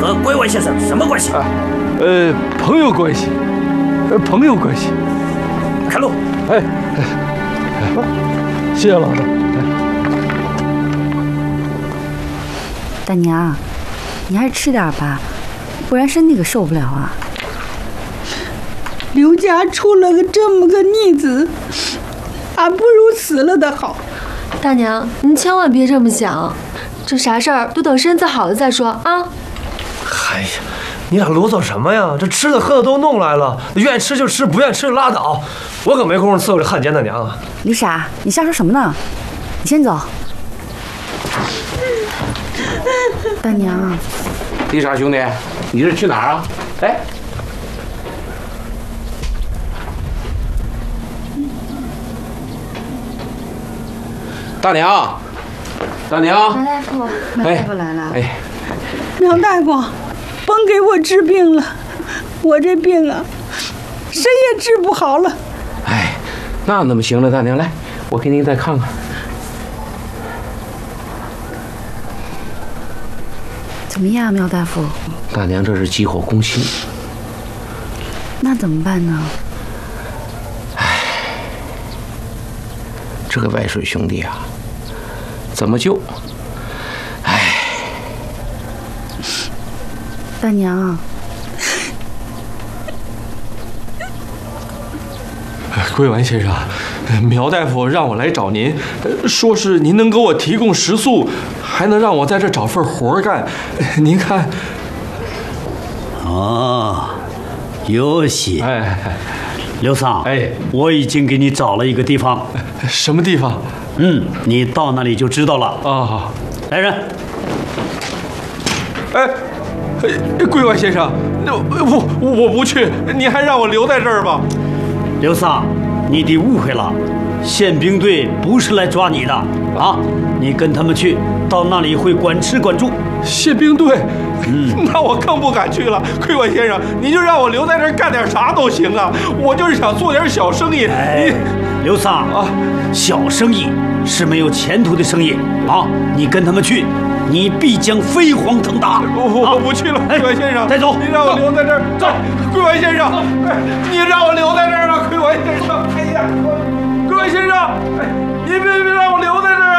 和桂文先生什么关系？ 朋友关系，朋友关系。 开路。 哎，谢谢老大。 大娘，你还是吃点吧，不然身体可受不了啊。 刘家出了这么个逆子，俺不如死了的好。 大娘，您千万别这么想，这啥事儿都等身子好了再说啊。 哎呀，你俩啰嗦什么呀？这吃的喝的都弄来了，愿意吃就吃，不愿意吃就拉倒。我可没工夫伺候这汉奸大娘啊！ 李傻，你瞎说什么呢？你先走。大娘， 李傻兄弟，你是去哪儿啊？哎，大娘，大娘， 苗大夫， 苗大夫来了。 哎， 苗大夫，甭给我治病了，我这病啊，谁也治不好了。 哎，那怎么行了？大娘，来，我给您再看看。 怎么样，苗大夫？ 大娘，这是急火攻心。 那怎么办呢？ 哎，这个白水兄弟啊，怎么救？哎， 大娘， 桂丸先生，苗大夫让我来找您，说是您能给我提供食宿，还能让我在这找份活干。您看。 哦，有喜。 哎， 刘桑，我已经给你找了一个地方。 什么地方？ 你到那里就知道了。 啊， 来人。 桂丸先生，我不去，你还让我留在这儿吧。 刘桑，你得误会了，宪兵队不是来抓你的啊！你跟他们去，到那里会管吃管住。 宪兵队，那我更不敢去了。桂丸先生，你就让我留在这儿干点啥都行啊，我就是想做点小生意。 刘桑啊，小生意是没有前途的生意啊！你跟他们去，你必将飞黄腾达。 我不去了，桂丸先生， 带走。 你让我留在这儿，走，桂丸先生，你让我留在这儿吧，桂丸先生。哎呀，桂丸先生，你别让我留在这儿。